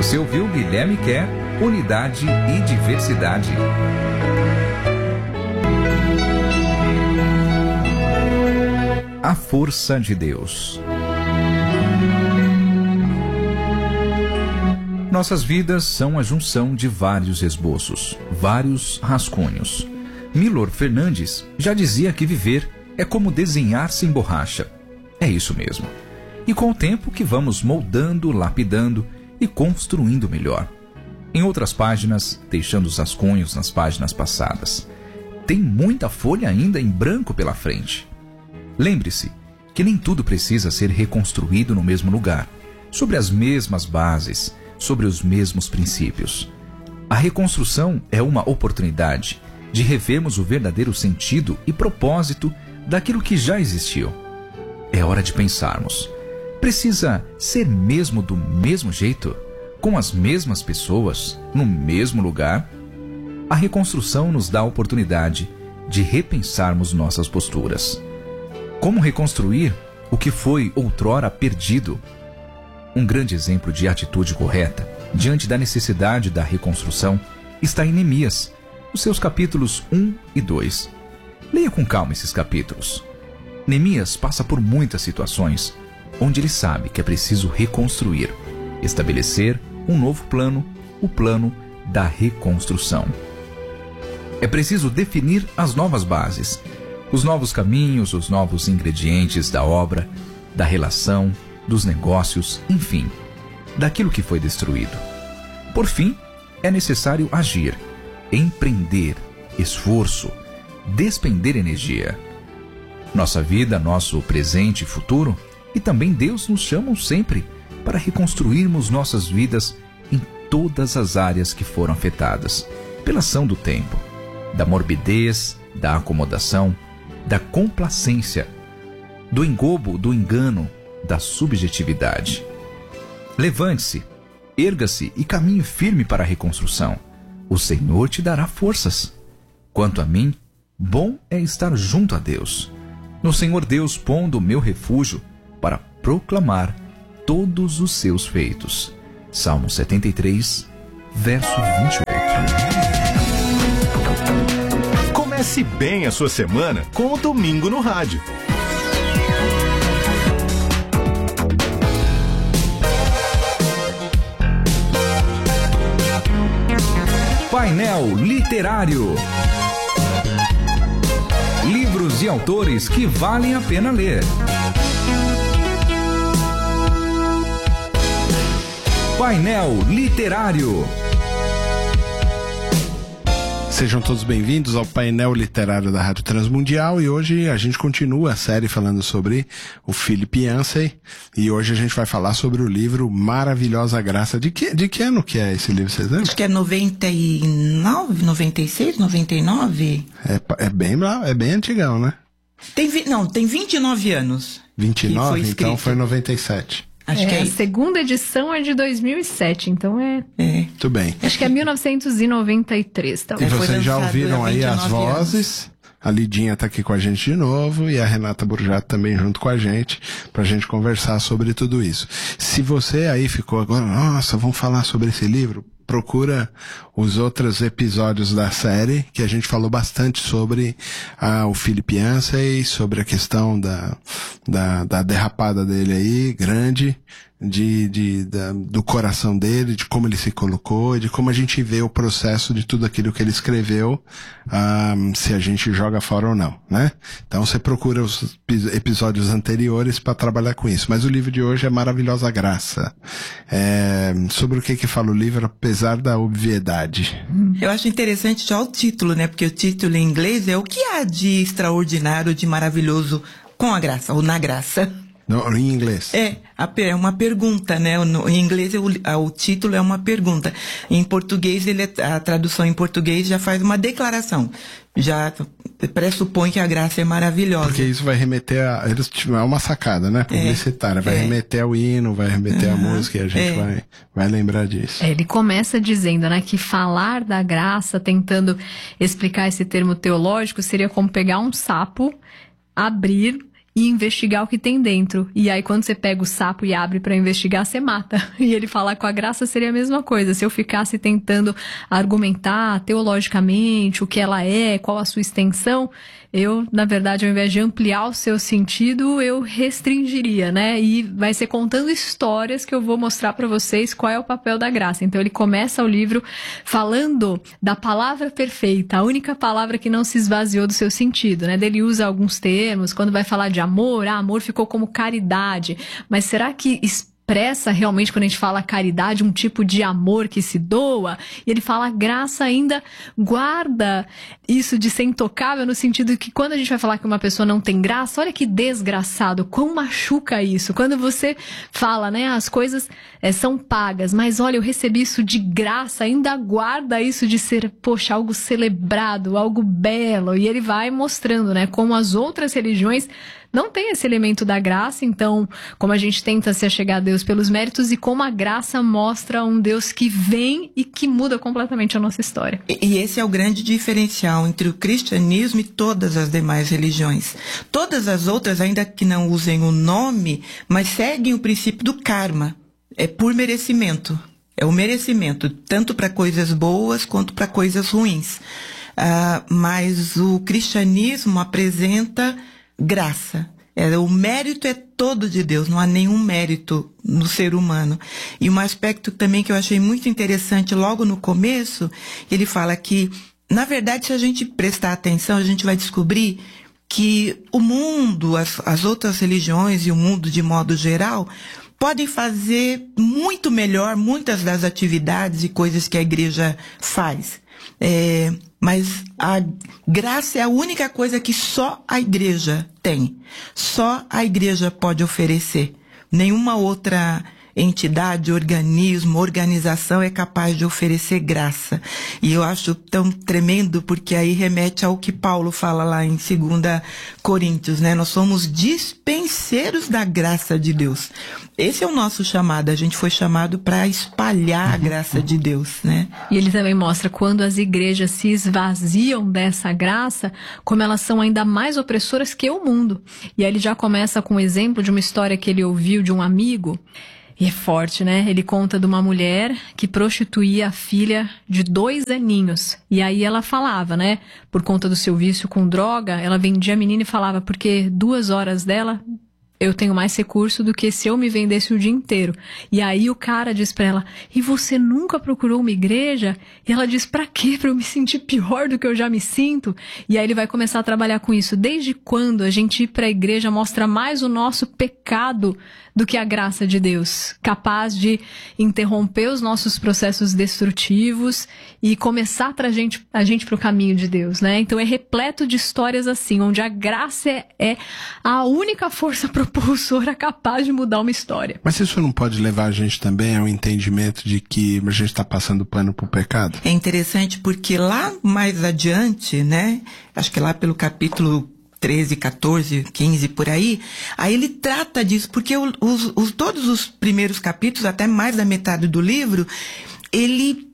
Você ouviu Guilherme Kerr, Unidade e Diversidade. A força de Deus. Nossas vidas são a junção de vários esboços, vários rascunhos. Milor Fernandes já dizia que viver é como desenhar sem borracha. É isso mesmo. E com o tempo que vamos moldando, lapidando e construindo melhor. Em outras páginas, deixando os rascunhos nas páginas passadas. Tem muita folha ainda em branco pela frente. Lembre-se que nem tudo precisa ser reconstruído no mesmo lugar, sobre as mesmas bases, sobre os mesmos princípios. A reconstrução é uma oportunidade de revermos o verdadeiro sentido e propósito daquilo que já existiu. É hora de pensarmos. Precisa ser mesmo do mesmo jeito? Com as mesmas pessoas? No mesmo lugar? A reconstrução nos dá a oportunidade de repensarmos nossas posturas. Como reconstruir o que foi outrora perdido? Um grande exemplo de atitude correta, diante da necessidade da reconstrução, está em Neemias, os seus capítulos 1 e 2. Leia com calma esses capítulos. Neemias passa por muitas situações, onde ele sabe que é preciso reconstruir, estabelecer um novo plano, o plano da reconstrução. É preciso definir as novas bases, os novos caminhos, os novos ingredientes da obra, da relação, dos negócios, enfim, daquilo que foi destruído. Por fim, é necessário agir, empreender, esforço, despender energia. Nossa vida, nosso presente e futuro, e também Deus nos chamam sempre para reconstruirmos nossas vidas em todas as áreas que foram afetadas pela ação do tempo, da morbidez, da acomodação, da complacência, do engobo, do engano, da subjetividade. Levante-se, erga-se e caminhe firme para a reconstrução. O Senhor te dará forças. Quanto a mim, bom é estar junto a Deus. No Senhor Deus pondo o meu refúgio para proclamar todos os seus feitos. Salmo 73, verso 28. Comece bem a sua semana com o Domingo no Rádio. Painel Literário. Livros e autores que valem a pena ler. Painel Literário. Sejam todos bem-vindos ao painel literário da Rádio Transmundial e hoje a gente continua a série falando sobre o Philip Yancey e hoje a gente vai falar sobre o livro Maravilhosa Graça. De que ano que é esse livro, vocês lembram? Acho que é 99, 96, 99. É bem antigão, né? Tem 29 anos. 29? Então foi 97. Acho que é a segunda edição é de 2007, então é. Muito bem. Acho que é 1993, E talvez. vocês já ouviram aí as 29 vozes. A Lidinha tá aqui com a gente de novo e a Renata Burjato também junto com a gente pra gente conversar sobre tudo isso. Se você aí ficou agora, nossa, vamos falar sobre esse livro, procura os outros episódios da série, que a gente falou bastante sobre o Philip Yancey, sobre a questão da derrapada dele aí, grande, do coração dele, de como ele se colocou, de como a gente vê o processo de tudo aquilo que ele escreveu, se a gente joga fora ou não, né? Então você procura os episódios anteriores para trabalhar com isso. Mas o livro de hoje é Maravilhosa Graça. Sobre o que fala o livro, apesar da obviedade. Eu acho interessante já o título, né? Porque o título em inglês é o que há de extraordinário, de maravilhoso com a graça, ou na graça. No, em inglês. É uma pergunta, né? Em inglês o título é uma pergunta. Em português, a tradução em português já faz uma declaração. Já pressupõe que a graça é maravilhosa. Porque isso vai remeter é uma sacada, né? Publicitária. Vai remeter ao hino, vai remeter à música e a gente vai lembrar disso. Ele começa dizendo, né, que falar da graça, tentando explicar esse termo teológico, seria como pegar um sapo, abrir e investigar o que tem dentro. E aí quando você pega o sapo e abre para investigar, você mata. E ele fala, com a graça seria a mesma coisa. Se eu ficasse tentando argumentar teologicamente o que ela é, qual a sua extensão, eu, na verdade, ao invés de ampliar o seu sentido, eu restringiria, né? E vai ser contando histórias que eu vou mostrar para vocês qual é o papel da graça. Então ele começa o livro falando da palavra perfeita, a única palavra que não se esvaziou do seu sentido, né? Ele usa alguns termos, quando vai falar de amor, amor ficou como caridade. Mas será que expressa realmente, quando a gente fala caridade, um tipo de amor que se doa? E ele fala, a graça ainda guarda isso de ser intocável, no sentido que quando a gente vai falar que uma pessoa não tem graça, olha que desgraçado, quão machuca isso. Quando você fala, né, as coisas são pagas, mas olha, eu recebi isso de graça, ainda guarda isso de ser, poxa, algo celebrado, algo belo. E ele vai mostrando, né, como as outras religiões não tem esse elemento da graça, então, como a gente tenta se achegar a Deus pelos méritos, e como a graça mostra um Deus que vem e que muda completamente a nossa história. E esse é o grande diferencial entre o cristianismo e todas as demais religiões. Todas as outras, ainda que não usem o nome, mas seguem o princípio do karma. É por merecimento. É o merecimento, tanto para coisas boas quanto para coisas ruins. Mas o cristianismo apresenta graça. O mérito é todo de Deus, não há nenhum mérito no ser humano. E um aspecto também que eu achei muito interessante logo no começo, ele fala que, na verdade, se a gente prestar atenção, a gente vai descobrir que o mundo, as outras religiões e o mundo de modo geral, podem fazer muito melhor muitas das atividades e coisas que a igreja faz. Mas a graça é a única coisa que só a igreja tem. Só a igreja pode oferecer. Nenhuma outra entidade, organismo, organização é capaz de oferecer graça. E eu acho tão tremendo, porque aí remete ao que Paulo fala lá em 2 Coríntios, né? Nós somos dispenseiros da graça de Deus. Esse é o nosso chamado. A gente foi chamado para espalhar a graça de Deus, né? E ele também mostra quando as igrejas se esvaziam dessa graça, como elas são ainda mais opressoras que o mundo. E aí ele já começa com um exemplo de uma história que ele ouviu de um amigo. E é forte, né? Ele conta de uma mulher que prostituía a filha de 2 aninhos. E aí ela falava, né? Por conta do seu vício com droga, ela vendia a menina e falava, porque 2 horas dela eu tenho mais recurso do que se eu me vendesse o dia inteiro. E aí o cara diz pra ela, e você nunca procurou uma igreja? E ela diz, pra quê? Pra eu me sentir pior do que eu já me sinto? E aí ele vai começar a trabalhar com isso. Desde quando a gente ir pra igreja mostra mais o nosso pecado do que a graça de Deus, capaz de interromper os nossos processos destrutivos e começar a gente para o caminho de Deus, né? Então é repleto de histórias assim, onde a graça é a única força propulsora capaz de mudar uma história. Mas isso não pode levar a gente também ao entendimento de que a gente está passando pano pro pecado? É interessante porque lá mais adiante, né? Acho que lá pelo capítulo 13, 14, 15, por aí ele trata disso, porque todos os primeiros capítulos, até mais da metade do livro, ele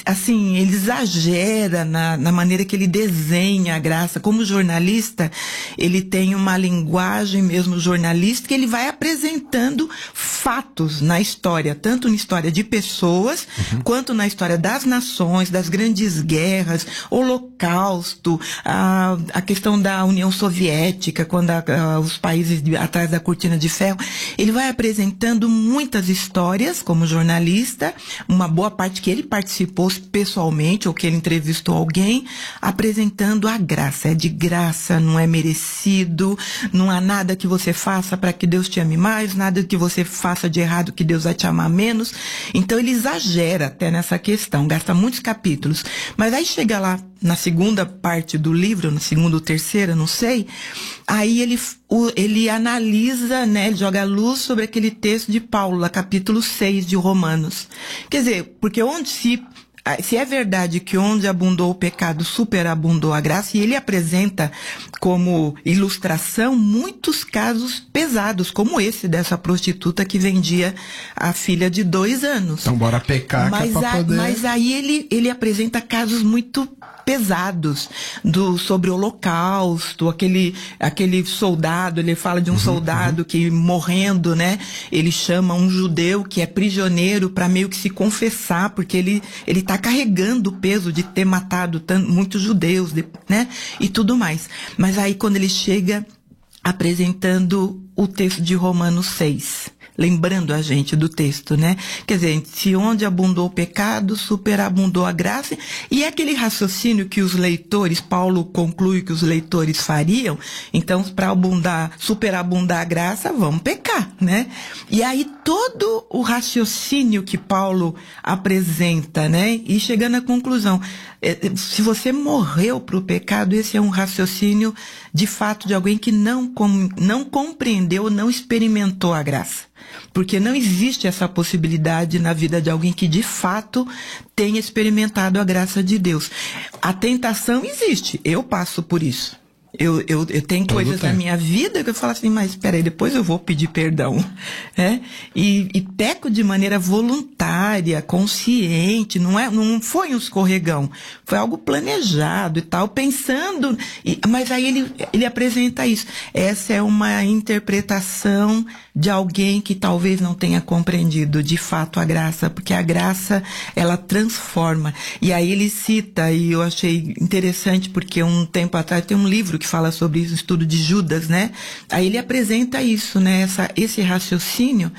exagera na maneira que ele desenha a graça. Como jornalista, ele tem uma linguagem mesmo jornalística, ele vai apresentando fatos na história, tanto na história de pessoas, quanto na história das nações, das grandes guerras, Holocausto, a questão da União Soviética, quando os países atrás da cortina de ferro. Ele vai apresentando muitas histórias como jornalista, uma boa parte que ele participou pessoalmente, ou que ele entrevistou alguém, apresentando a graça. É de graça, não é merecido, não há nada que você faça para que Deus te ame mais, nada que você faça de errado que Deus vai te amar menos. Então ele exagera até nessa questão, gasta muitos capítulos. Mas aí chega lá na segunda parte do livro, na segunda ou terceira, não sei, aí ele analisa, né, ele joga luz sobre aquele texto de Paulo, lá, capítulo 6 de Romanos. Quer dizer, porque onde se se é verdade que onde abundou o pecado, superabundou a graça, e ele apresenta como ilustração muitos casos pesados, como esse dessa prostituta que vendia a filha de 2 anos. Então bora pecar, mas, que é pra poder... mas aí ele apresenta casos muito pesados sobre o holocausto, aquele soldado, ele fala de um soldado que morrendo, né, ele chama um judeu que é prisioneiro para meio que se confessar, porque ele tá carregando o peso de ter matado muitos judeus, né, e tudo mais. Mas aí quando ele chega apresentando o texto de Romanos 6, lembrando a gente do texto, né? Quer dizer, se onde abundou o pecado, superabundou a graça, e é aquele raciocínio que os leitores, Paulo conclui que os leitores fariam, então para superabundar a graça, vamos pecar, né? E aí todo o raciocínio que Paulo apresenta, né? E chegando à conclusão, se você morreu para o pecado, esse é um raciocínio de fato de alguém que não compreendeu, não experimentou a graça. Porque não existe essa possibilidade na vida de alguém que de fato tenha experimentado a graça de Deus. A tentação existe, eu passo por isso. Eu tenho coisas na minha vida que eu falo assim, mas espera aí, depois eu vou pedir perdão, né? E peco de maneira voluntária, consciente, não foi um escorregão, foi algo planejado e tal, pensando, mas aí ele apresenta isso. Essa é uma interpretação de alguém que talvez não tenha compreendido de fato a graça, porque a graça, ela transforma. E aí ele cita, e eu achei interessante, porque um tempo atrás tem um livro que fala sobre isso, o estudo de Judas, né? Aí ele apresenta isso, né? Esse raciocínio,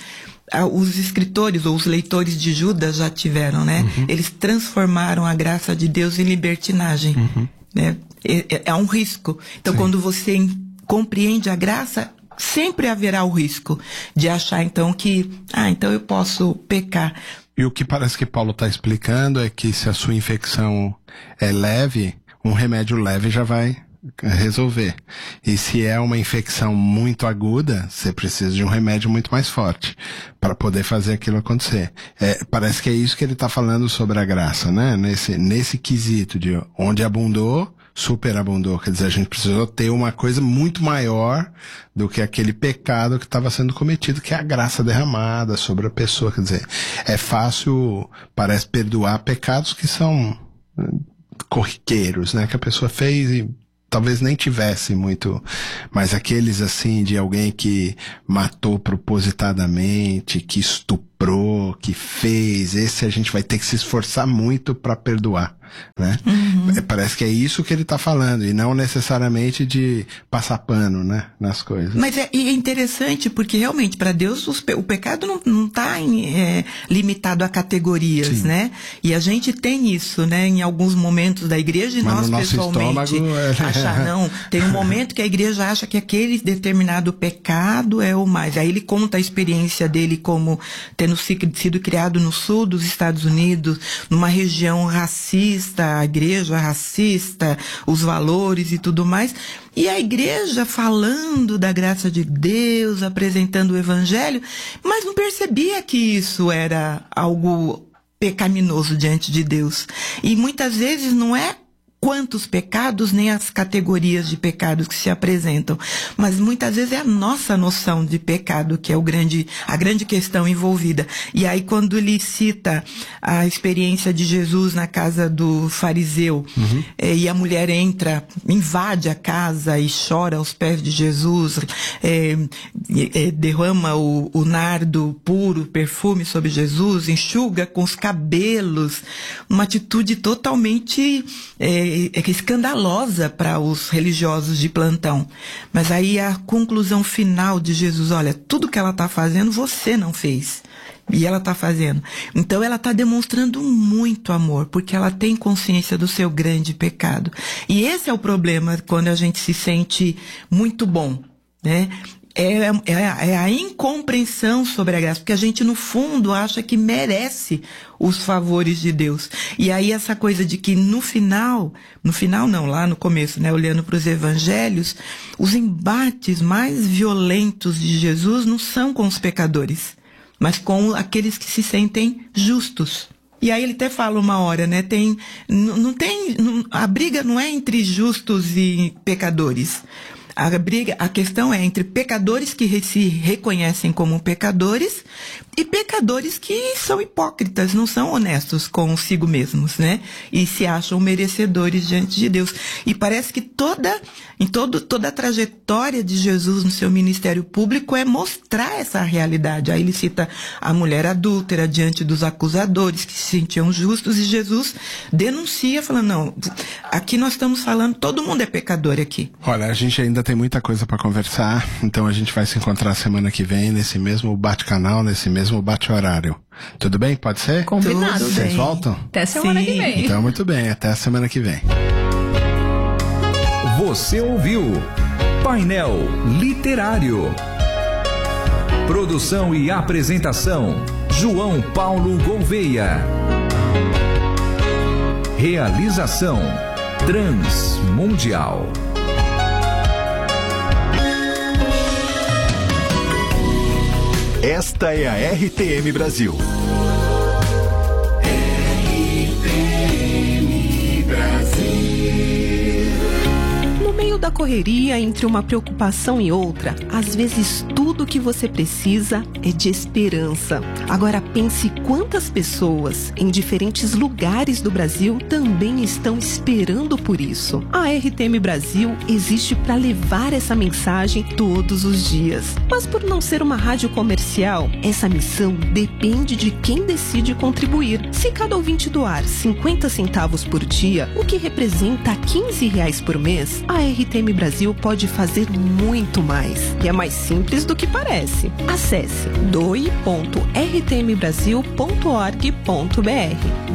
os escritores ou os leitores de Judas já tiveram, né? Eles transformaram a graça de Deus em libertinagem, né? É um risco. Então, quando você compreende a graça, sempre haverá o risco de achar, então, que, então eu posso pecar. E o que parece que Paulo está explicando é que se a sua infecção é leve, um remédio leve já vai resolver. E se é uma infecção muito aguda, você precisa de um remédio muito mais forte para poder fazer aquilo acontecer. Parece que é isso que ele está falando sobre a graça, né? Nesse quesito de onde abundou, superabundou. Quer dizer, a gente precisou ter uma coisa muito maior do que aquele pecado que estava sendo cometido, que é a graça derramada sobre a pessoa. Quer dizer, é fácil, parece, perdoar pecados que são corriqueiros, né? Que a pessoa fez e talvez nem tivesse muito, mas aqueles assim de alguém que matou propositadamente, que estuprou, que fez, esse a gente vai ter que se esforçar muito para perdoar, né? Parece que é isso que ele está falando, e não necessariamente de passar pano, né, nas coisas. Mas é interessante, porque realmente para Deus o pecado não está limitado a categorias, sim, né? E a gente tem isso, né, em alguns momentos da igreja, e mas nós pessoalmente não, tem um momento que a igreja acha que aquele determinado pecado é o mais. Aí ele conta a experiência dele como tendo sido criado no sul dos Estados Unidos, numa região racista, a igreja racista, os valores e tudo mais. E a igreja falando da graça de Deus, apresentando o evangelho, mas não percebia que isso era algo pecaminoso diante de Deus. E muitas vezes não é quantos pecados, nem as categorias de pecados que se apresentam, mas muitas vezes é a nossa noção de pecado que é a grande questão envolvida. E aí quando ele cita a experiência de Jesus na casa do fariseu, e a mulher invade a casa e chora aos pés de Jesus, derrama o nardo puro, perfume sobre Jesus, enxuga com os cabelos, uma atitude totalmente escandalosa para os religiosos de plantão. Mas aí a conclusão final de Jesus, olha, tudo que ela está fazendo, você não fez. E ela está fazendo. Então ela está demonstrando muito amor, porque ela tem consciência do seu grande pecado. E esse é o problema quando a gente se sente muito bom, né? É a incompreensão sobre a graça, porque a gente no fundo acha que merece os favores de Deus. E aí essa coisa de que no final não, lá no começo, né, olhando para os evangelhos, os embates mais violentos de Jesus não são com os pecadores, mas com aqueles que se sentem justos. E aí ele até fala uma hora, né? A briga não é entre justos e pecadores. A questão é entre pecadores que se reconhecem como pecadores e pecadores que são hipócritas, não são honestos consigo mesmos, né? E se acham merecedores diante de Deus. E parece que toda a trajetória de Jesus no seu ministério público é mostrar essa realidade. Aí ele cita a mulher adúltera diante dos acusadores que se sentiam justos, e Jesus denuncia, falando, não, aqui nós estamos falando, todo mundo é pecador aqui. Olha, a gente ainda tem muita coisa para conversar, então a gente vai se encontrar semana que vem nesse mesmo bate-canal, nesse mesmo bate-horário. Tudo bem? Pode ser? Combinado. Vocês voltam? Até semana que vem. Então, muito bem. Até a semana que vem. Você ouviu Painel Literário. Produção e apresentação, João Paulo Gouveia. Realização, Transmundial. Esta é a RTM Brasil. RTM Brasil. No meio da correria, entre uma preocupação e outra, às vezes tudo que você precisa é de esperança. Agora pense quantas pessoas em diferentes lugares do Brasil também estão esperando por isso. A RTM Brasil existe para levar essa mensagem todos os dias. Mas por não ser uma rádio comercial, essa missão depende de quem decide contribuir. Se cada ouvinte doar 50 centavos por dia, o que representa R$15 por mês, a RTM Brasil pode fazer muito mais. E é mais simples do que parece. Acesse doe.rtmbrasil.org.br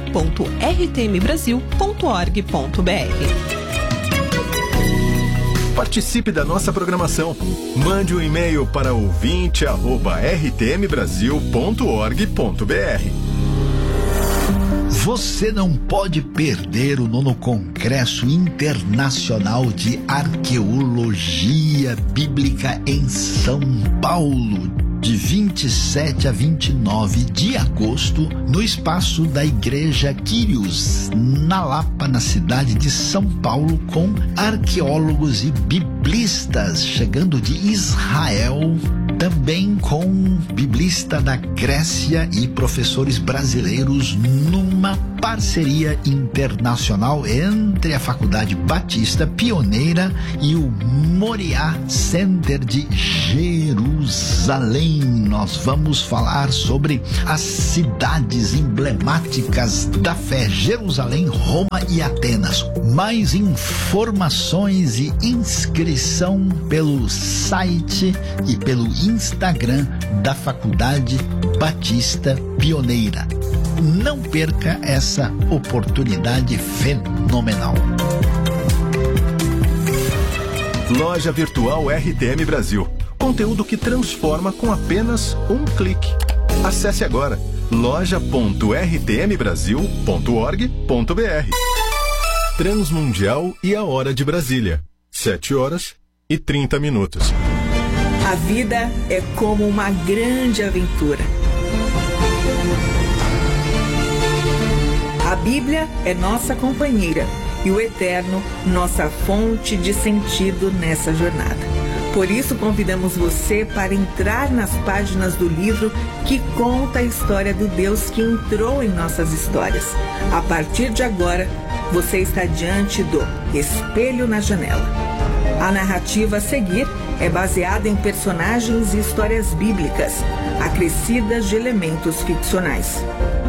doe.rtmbrasil.org.br. Participe da nossa programação. Mande um e-mail para ouvinte@rtmbrasil.org.br. Você não pode perder o 9º Congresso Internacional de Arqueologia Bíblica em São Paulo, de 27 a 29 de agosto, no espaço da Igreja Quírios, na Lapa, na cidade de São Paulo, com arqueólogos e biblistas chegando de Israel, também com biblista da Grécia e professores brasileiros, numa parceria internacional entre a Faculdade Batista Pioneira e o Moriá Center de Jerusalém. Nós vamos falar sobre as cidades emblemáticas da fé: Jerusalém, Roma e Atenas. Mais informações e inscrição pelo site e pelo Instagram da Faculdade Batista Pioneira. Não perca essa oportunidade fenomenal. Loja Virtual RTM Brasil. Conteúdo que transforma com apenas um clique. Acesse agora loja.rtmbrasil.org.br. Transmundial e a Hora de Brasília. 7h30. A vida é como uma grande aventura. A Bíblia é nossa companheira e o Eterno nossa fonte de sentido nessa jornada. Por isso convidamos você para entrar nas páginas do livro que conta a história do Deus que entrou em nossas histórias. A partir de agora, você está diante do Espelho na Janela. A narrativa a seguir é baseada em personagens e histórias bíblicas, acrescidas de elementos ficcionais.